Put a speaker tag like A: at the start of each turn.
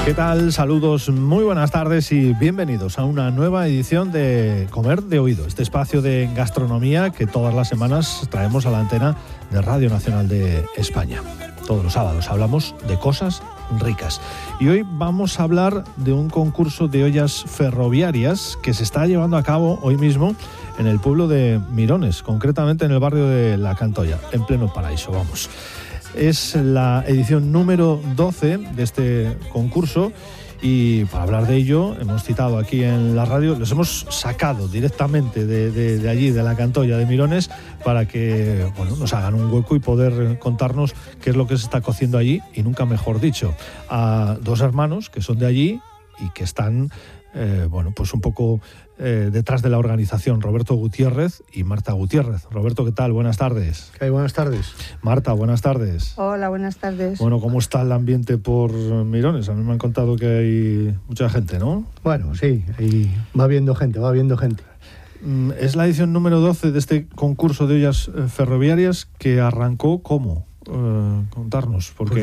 A: ¿Qué tal? Saludos, muy buenas tardes y bienvenidos a una nueva edición de Comer de Oído, este espacio de gastronomía que todas las semanas traemos a la antena de Radio Nacional de España. Todos los sábados hablamos de cosas ricas. Y hoy vamos a hablar de un concurso de ollas ferroviarias que se está llevando a cabo hoy mismo en el pueblo de Mirones, concretamente en el barrio de La Cantoya, en pleno paraíso, vamos. Es la edición número 12 de este concurso y para hablar de ello hemos citado aquí en la radio, los hemos sacado directamente de allí, de La Cantoya de Mirones, para que nos hagan un hueco y poder contarnos qué es lo que se está cociendo allí, y nunca mejor dicho, a dos hermanos que son de allí y que están pues un poco detrás de la organización, Roberto Gutiérrez y Marta Gutiérrez. Roberto, ¿qué tal? Buenas tardes.
B: ¿Qué hay? Buenas tardes.
A: Marta, buenas tardes.
C: Hola, buenas tardes.
A: Bueno, ¿cómo está el ambiente por Mirones? A mí me han contado que hay mucha gente, ¿no?
B: Bueno, sí, y va viendo gente.
A: Es la edición número 12 de este concurso de ollas ferroviarias que arrancó, ¿cómo? Contarnos, porque